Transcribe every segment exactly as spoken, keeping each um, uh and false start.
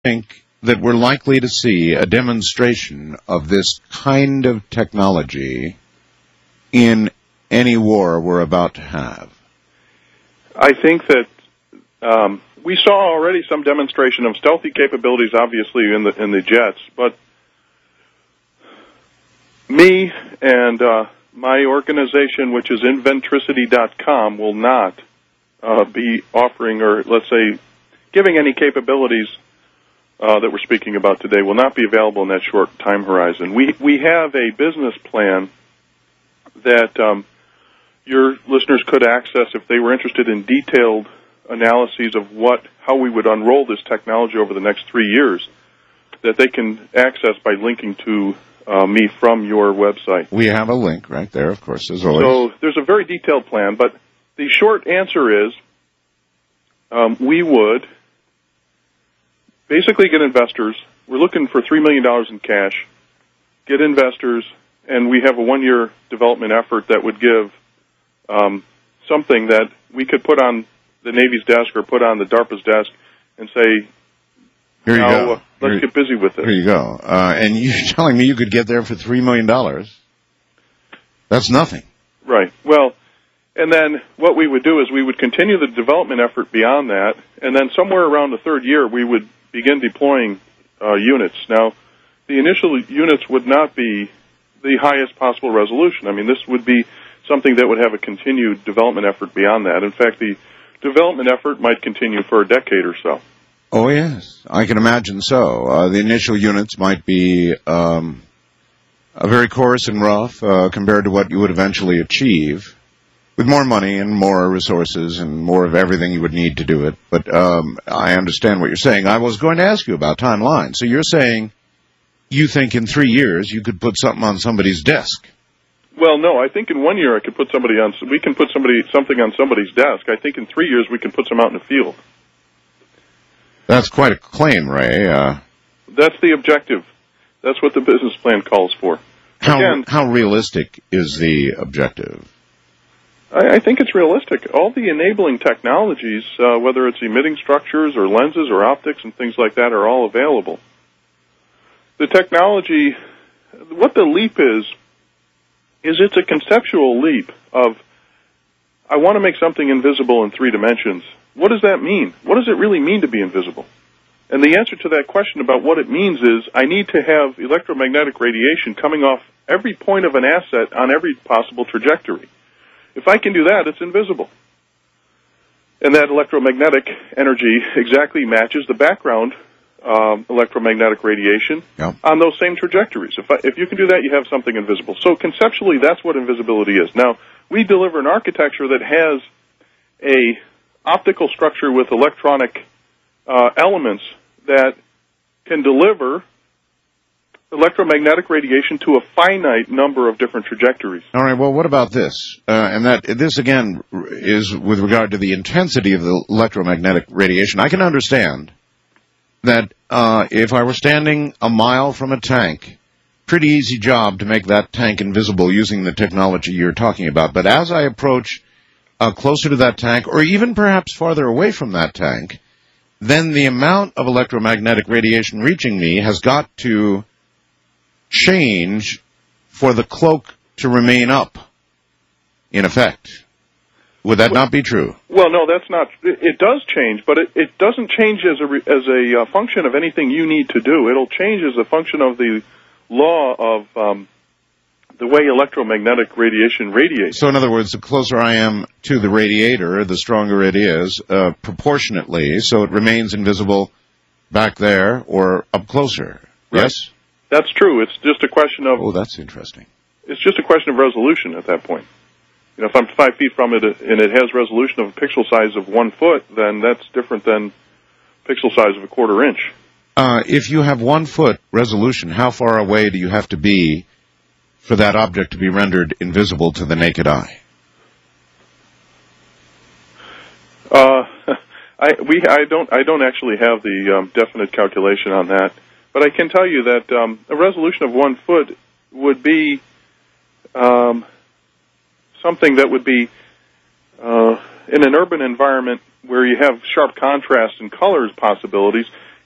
think that we're likely to see a demonstration of this kind of technology in any war we're about to have? I think that um, we saw already some demonstration of stealthy capabilities, obviously, in the in the jets, but me and uh, my organization, which is inventricity dot com, will not uh, be offering, or let's say, giving any capabilities uh, that we're speaking about today will not be available in that short time horizon. We we have a business plan that um, your listeners could access if they were interested in detailed analyses of what how we would unroll this technology over the next three years, that they can access by linking to uh, me from your website. We have a link right there, of course, as always. So there's a very detailed plan, but the short answer is um, we would basically get investors. We're looking for three million dollars in cash, get investors, and we have a one-year development effort that would give um, something that we could put on the Navy's desk or put on the DARPA's desk and say, Here you now, go. Uh, let's Here, get busy with it. Here you go. Uh, and you're telling me you could get there for three million dollars? That's nothing. Right. Well, and then what we would do is we would continue the development effort beyond that, and then somewhere around the third year we would begin deploying uh, units. Now, the initial units would not be the highest possible resolution. I mean, this would be something that would have a continued development effort beyond that. In fact, the development effort might continue for a decade or so. Oh, yes. I can imagine so. Uh, the initial units might be um, uh, very coarse and rough uh, compared to what you would eventually achieve, with more money and more resources and more of everything you would need to do it. But um, I understand what you're saying. I was going to ask you about timeline. So you're saying you think in three years you could put something on somebody's desk? Well, no. I think in one year I could put somebody on. We can put somebody something on somebody's desk. I think in three years we can put some out in the field. That's quite a claim, Ray. Uh, That's the objective. That's what the business plan calls for. How Again, how realistic is the objective? I, I think it's realistic. All the enabling technologies, uh, whether it's emitting structures or lenses or optics and things like that, are all available. The technology, what the leap is, is it's a conceptual leap of, I want to make something invisible in three dimensions. What does that mean? What does it really mean to be invisible? And the answer to that question about what it means is I need to have electromagnetic radiation coming off every point of an asset on every possible trajectory. If I can do that, it's invisible. And that electromagnetic energy exactly matches the background um, electromagnetic radiation Yep. on those same trajectories. If, I, if you can do that, you have something invisible. So conceptually, that's what invisibility is. Now, we deliver an architecture that has a optical structure with electronic uh, elements that can deliver electromagnetic radiation to a finite number of different trajectories. All right, well, what about this? Uh, and that this, again, is with regard to the intensity of the electromagnetic radiation. I can understand that uh, if I were standing a mile from a tank, pretty easy job to make that tank invisible using the technology you're talking about. But as I approach uh, closer to that tank, or even perhaps farther away from that tank, then the amount of electromagnetic radiation reaching me has got to change for the cloak to remain up, in effect. Would that not be true? Well, no, that's not. It, it does change, but it, it doesn't change as a re, as a uh, function of anything you need to do. It'll change as a function of the law of um, the way electromagnetic radiation radiates. So, in other words, the closer I am to the radiator, the stronger it is, uh, proportionately, so it remains invisible back there or up closer. Right. Yes? That's true. It's just a question of. Oh, that's interesting. It's just a question of resolution at that point. You know, if I'm five feet from it and it has resolution of a pixel size of one foot, then that's different than pixel size of a quarter inch. Uh, if you have one foot resolution, how far away do you have to be for that object to be rendered invisible to the naked eye? Uh, I we I don't I don't actually have the um, definite calculation on that, but I can tell you that um, a resolution of one foot would be um, something that would be uh, in an urban environment where you have sharp contrast and colors possibilities.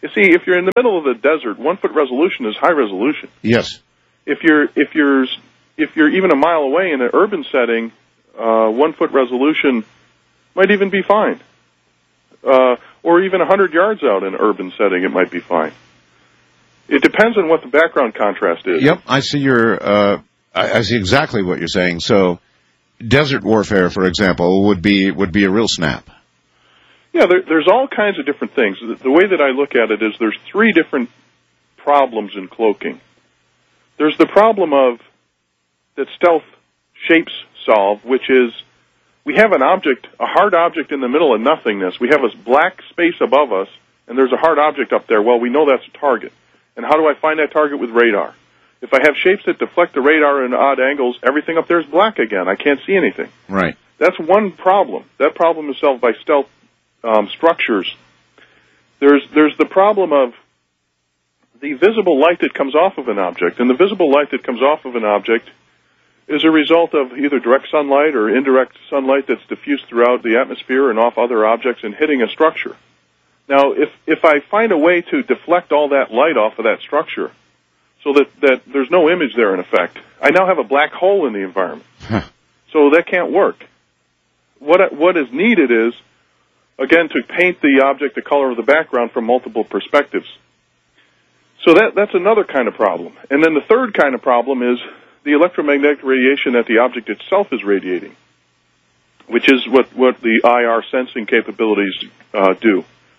You see, if you're in the middle of the desert, one foot resolution is high resolution. Yes. If you're if you're if you're even a mile away in an urban setting, uh, one foot resolution might even be fine. Uh, or even a hundred yards out in an urban setting, it might be fine. It depends on what the background contrast is. Yep, I see your. Uh, I, I see exactly what you're saying. So, desert warfare, for example, would be would be a real snap. Yeah, there, there's all kinds of different things. The, the way that I look at it is there's three different problems in cloaking. There's the problem of that stealth shapes solve, which is we have an object, a hard object in the middle of nothingness. We have a black space above us, and there's a hard object up there. Well, we know that's a target. And how do I find that target with radar? If I have shapes that deflect the radar in odd angles, everything up there is black again. I can't see anything. Right. That's one problem. That problem is solved by stealth um, structures. There's there's the problem of the visible light that comes off of an object, and the visible light that comes off of an object is a result of either direct sunlight or indirect sunlight that's diffused throughout the atmosphere and off other objects and hitting a structure. Now, if if I find a way to deflect all that light off of that structure so that, that there's no image there in effect, I now have a black hole in the environment. Huh. So that can't work. What what is needed is, again, to paint the object the color of the background from multiple perspectives. So that that's another kind of problem. And then the third kind of problem is the electromagnetic radiation that the object itself is radiating, which is what, what the I R sensing capabilities uh, do.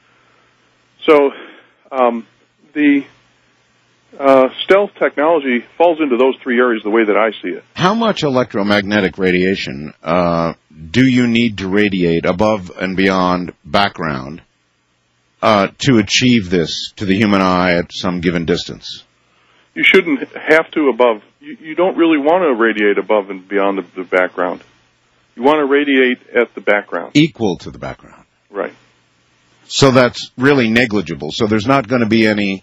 So um, the uh, stealth technology falls into those three areas the way that I see it. How much electromagnetic radiation uh, do you need to radiate above and beyond background uh, to achieve this to the human eye at some given distance? You shouldn't have to above. You, you don't really want to radiate above and beyond the, the background. You want to radiate at the background. Equal to the background. Right. So that's really negligible. So there's not going to be any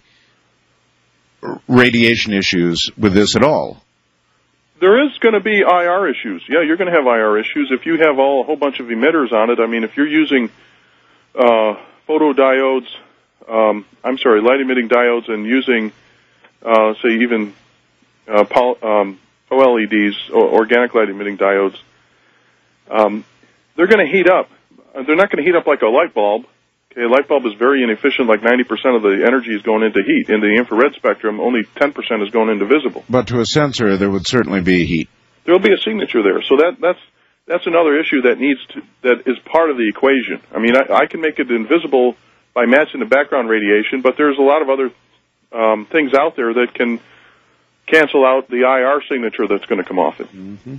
radiation issues with this at all. There is going to be I R issues. Yeah, you're going to have I R issues. If you have all a whole bunch of emitters on it, I mean, if you're using uh, photodiodes, um, I'm sorry, light-emitting diodes and using, uh, say, even uh, poly, um, O L E Ds, or organic light-emitting diodes, um, they're going to heat up. They're not going to heat up like a light bulb. Okay, a light bulb is very inefficient, like ninety percent of the energy is going into heat. In the infrared spectrum, only ten percent is going into visible. But to a sensor, there would certainly be heat. There will be a signature there. So that, that's that's another issue that needs to, that is part of the equation. I mean, I, I can make it invisible by matching the background radiation, but there's a lot of other um, things out there that can cancel out the I R signature that's going to come off it. Mm-hmm.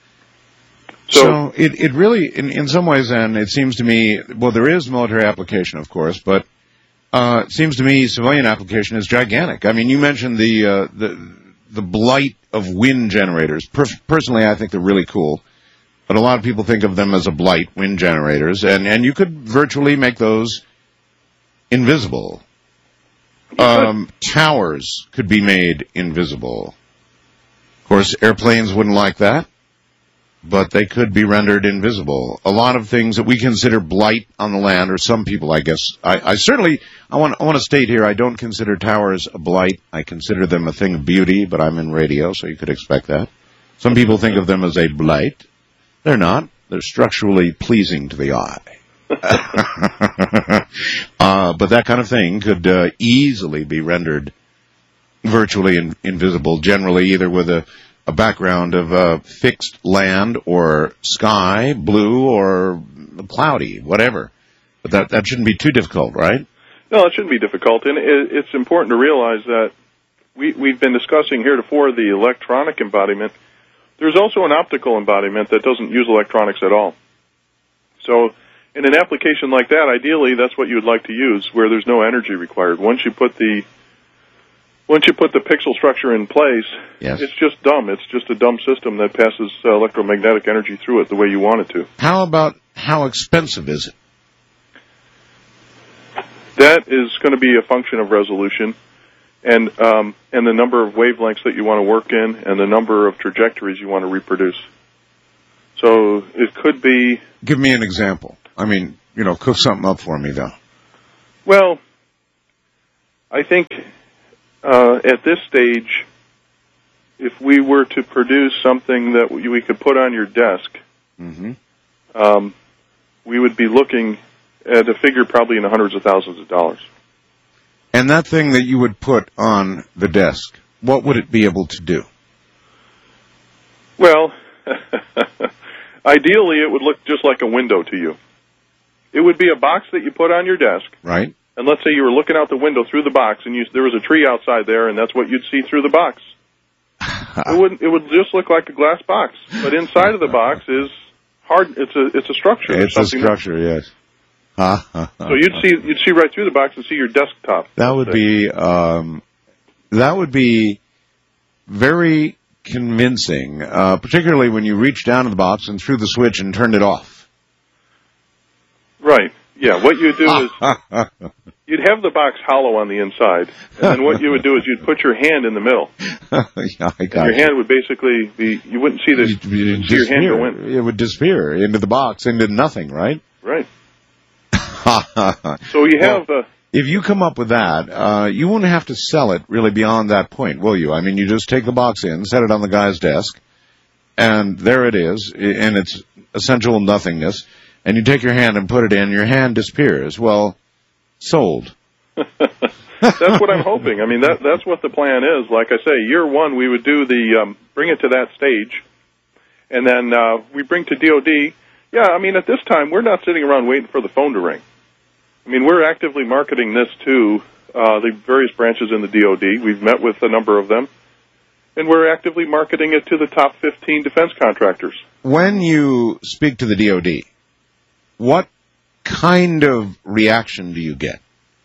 So, so it, it really, in, in some ways then, it seems to me, well, there is military application, of course, but uh, it seems to me civilian application is gigantic. I mean, you mentioned the uh, the, the blight of wind generators. Per- personally, I think they're really cool, but a lot of people think of them as a blight, wind generators, and, and you could virtually make those invisible. Um, towers could be made invisible. Of course, airplanes wouldn't like that, but they could be rendered invisible. A lot of things that we consider blight on the land, or some people, I guess. I, I certainly, I want, I want to state here, I don't consider towers a blight. I consider them a thing of beauty, but I'm in radio, so you could expect that. Some people think of them as a blight. They're not. They're structurally pleasing to the eye. uh, but that kind of thing could uh, easily be rendered virtually in, invisible, generally either with a a background of uh, fixed land or sky, blue or cloudy, whatever. But that that shouldn't be too difficult, right? No, it shouldn't be difficult. And it, it's important to realize that we, we've been discussing heretofore the electronic embodiment. There's also an optical embodiment that doesn't use electronics at all. So in an application like that, ideally, that's what you would like to use, where there's no energy required. Once you put the Once you put the pixel structure in place, yes. It's just dumb. It's just a dumb system that passes uh, electromagnetic energy through it the way you want it to. How about how expensive is it? That is going to be a function of resolution and um, and the number of wavelengths that you want to work in and the number of trajectories you want to reproduce. So it could be... Give me an example. I mean, you know, cook something up for me, though. Well... I think uh, at this stage, if we were to produce something that we could put on your desk, mm-hmm. um, we would be looking at a figure probably in the hundreds of thousands of dollars. And that thing that you would put on the desk, what would it be able to do? Well, ideally it would look just like a window to you. It would be a box that you put on your desk. Right. And let's say you were looking out the window through the box, and you, there was a tree outside there, and that's what you'd see through the box. it would it would just look like a glass box, but inside of the box is hard. It's a it's a structure. It's a structure, yes. So you'd see you'd see right through the box and see your desktop. That would be um, that would be very convincing, uh, particularly when you reach down to the box and threw the switch and turned it off. Right. Yeah. What you do is you'd have the box hollow on the inside, and then what you would do is you'd put your hand in the middle. Yeah, I got your it. hand would basically be you wouldn't see the You'd- you'd you see your hand go disappear. in. It would disappear into the box, into nothing, right? Right. So you have. Uh, If you come up with that, uh, you won't have to sell it really beyond that point, will you? I mean, you just take the box in, set it on the guy's desk, and there it is, in its essential nothingness, and you take your hand and put it in, your hand disappears. Well, sold. That's what I'm hoping. I mean, that that's what the plan is. Like I say, year one, we would do the, um, bring it to that stage, and then uh, we bring to D O D. Yeah, I mean, at this time, we're not sitting around waiting for the phone to ring. I mean, we're actively marketing this to uh, the various branches in the D O D. We've met with a number of them, and we're actively marketing it to the top fifteen defense contractors. When you speak to the D O D, what kind of reaction do you get?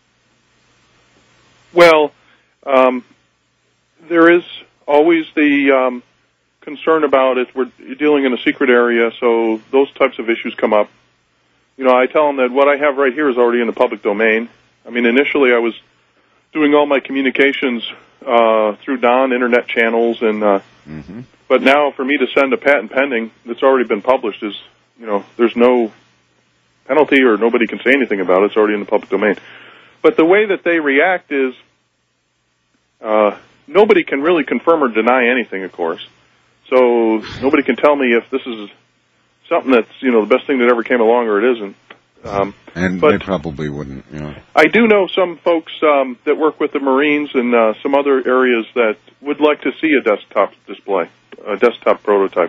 Well, um, there is always the um, concern about it. We're dealing in a secret area, so those types of issues come up. You know, I tell them that what I have right here is already in the public domain. I mean, initially I was doing all my communications uh, through D O N internet channels, and uh, Mm-hmm. but now for me to send a patent pending that's already been published is, you know, there's no penalty or nobody can say anything about it. It's already in the public domain. But the way that they react is uh, nobody can really confirm or deny anything, of course. So nobody can tell me if this is something that's, you know, the best thing that ever came along or it isn't. Um, And but they probably wouldn't, you know. I do know some folks um, that work with the Marines and uh, some other areas that would like to see a desktop display, a desktop prototype.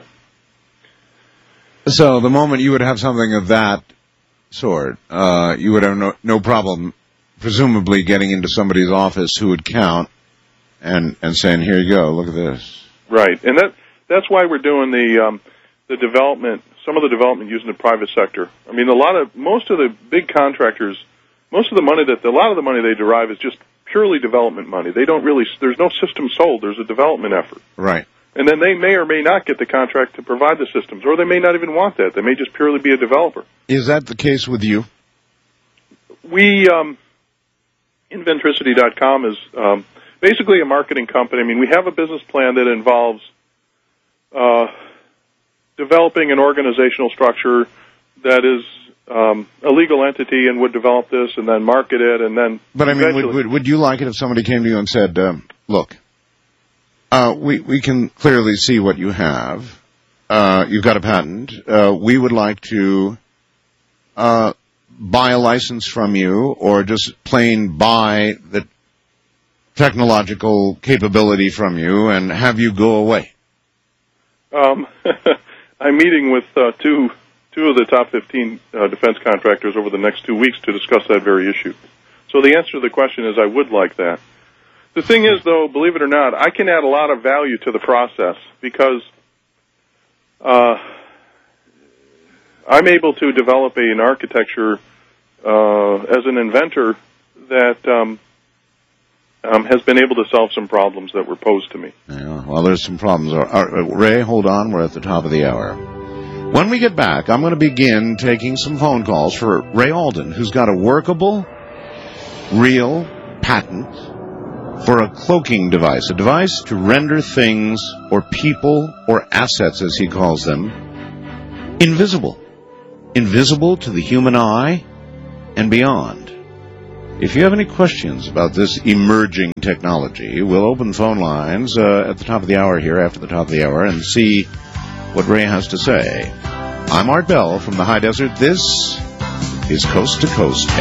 So the moment you would have something of that sort, uh, you would have no, no problem, presumably, getting into somebody's office who would count and, and saying, here you go, look at this. Right, and that that's why we're doing the um, the development, some of the development using the private sector. I mean, a lot of, most of the big contractors, most of the money that, a lot of the money they derive is just purely development money. They don't really, there's no system sold, there's a development effort. Right. And then they may or may not get the contract to provide the systems, or they may not even want that. They may just purely be a developer. Is that the case with you? We, um, Inventricity dot com is um, basically a marketing company. I mean, we have a business plan that involves uh, developing an organizational structure that is um, a legal entity and would develop this and then market it and then... But I mean, would, would, would you like it if somebody came to you and said, um, look, uh, we, we can clearly see what you have. Uh, you've got a patent. Uh, we would like to uh, buy a license from you or just plain buy the technological capability from you and have you go away? Um, I'm meeting with uh, two two of the top fifteen uh, defense contractors over the next two weeks to discuss that very issue. So the answer to the question is I would like that. The thing is, though, believe it or not, I can add a lot of value to the process because uh, I'm able to develop an architecture uh, as an inventor that um, um, has been able to solve some problems that were posed to me. Yeah, well, there's some problems. Uh, uh, Ray, hold on. We're at the top of the hour. When we get back, I'm going to begin taking some phone calls for Ray Alden, who's got a workable, real patent for a cloaking device, a device to render things or people or assets, as he calls them, invisible. Invisible to the human eye and beyond. If you have any questions about this emerging technology, we'll open phone lines uh, at the top of the hour here, after the top of the hour, and see what Ray has to say. I'm Art Bell from the High Desert. This is Coast to Coast.